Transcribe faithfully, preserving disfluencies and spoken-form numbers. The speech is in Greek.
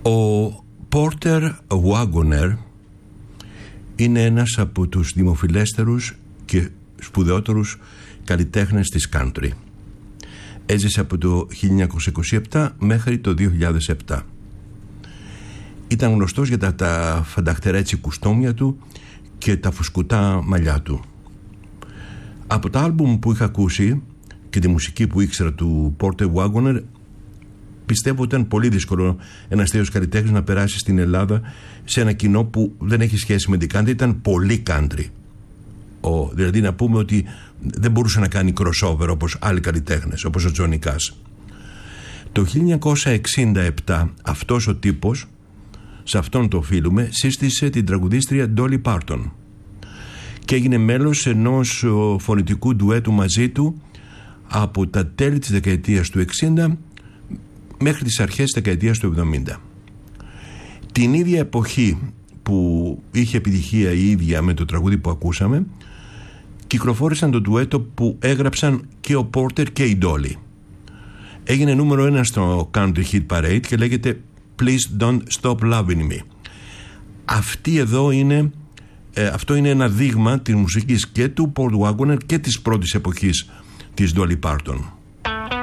Ο Porter Wagoner είναι ένας από τους δημοφιλέστερους και σπουδαιότερους καλλιτέχνες της country. Έζησε από το χίλια εννιακόσια είκοσι επτά μέχρι το δύο χιλιάδες επτά. Ήταν γνωστός για τα, τα φανταχτερά έτσι κουστόμια του και τα φουσκωτά μαλλιά του. Από τα άλμπουμ που είχα ακούσει και τη μουσική που ήξερα του Porter Wagoner, πιστεύω ότι ήταν πολύ δύσκολο ένας τέτοιος καλλιτέχνης να περάσει στην Ελλάδα σε ένα κοινό που δεν έχει σχέση με την country. Ήταν πολύ country. Ο, δηλαδή να πούμε ότι δεν μπορούσε να κάνει crossover όπως άλλοι καλλιτέχνες, όπως ο Τζόνι Κάς. Το χίλια εννιακόσια εξήντα επτά αυτός ο τύπος, σε αυτόν το οφείλουμε, σύστησε την τραγουδίστρια Dolly Parton και έγινε μέλος ενός φωνητικού ντουέτου μαζί του από τα τέλη της δεκαετίας του εξήντα μέχρι τις αρχές της δεκαετίας του εβδομήντα. Την ίδια εποχή που είχε επιτυχία η ίδια με το τραγούδι που ακούσαμε, κυκλοφόρησαν το ντουέτο που έγραψαν και ο Porter και η Dolly. Έγινε νούμερο ένα στο Country Hit Parade και λέγεται Please Don't Stop Loving Me. Αυτή εδώ είναι, ε, αυτό είναι ένα δείγμα της μουσικής και του Paul Wagoner και της πρώτης εποχής της Dolly Parton.